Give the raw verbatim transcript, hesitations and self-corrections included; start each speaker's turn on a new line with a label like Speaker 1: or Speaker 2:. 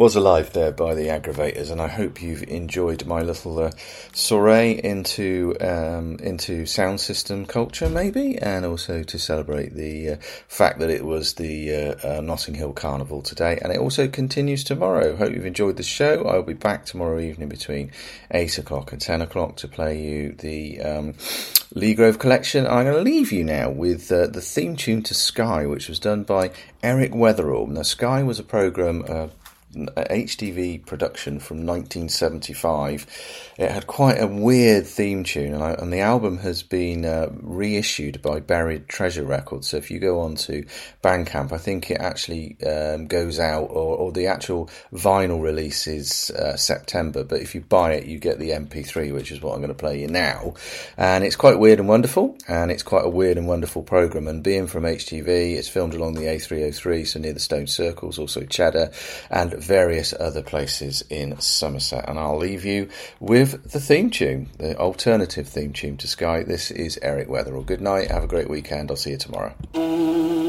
Speaker 1: Was Alive there by the Aggravators, and I hope you've enjoyed my little uh, soiree into um, into sound system culture, maybe, and also to celebrate the uh, fact that it was the uh, uh, Notting Hill Carnival today, and it also continues tomorrow. Hope you've enjoyed the show. I'll be back tomorrow evening between eight o'clock and ten o'clock to play you the um, Lee Grove Collection. I'm going to leave you now with uh, the theme tune to Sky, which was done by Eric Weatherall. Now, Sky was a programme... Uh, H T V production from nineteen seventy-five. It had quite a weird theme tune, and, I, and the album has been uh, reissued by Buried Treasure Records. So if you go on to Bandcamp, I think it actually um, goes out, or, or the actual vinyl release is uh, September, but if you buy it, you get the M P three, which is what I'm going to play you now. And it's quite weird and wonderful, and it's quite a weird and wonderful programme. And being from H T V, it's filmed along the A three oh three, so near the Stone Circles, also Cheddar, and various other places in Somerset. And I'll leave you with the theme tune, the alternative theme tune to Sky. This is Eric Weatherall. Good night, have a great weekend, I'll see you tomorrow.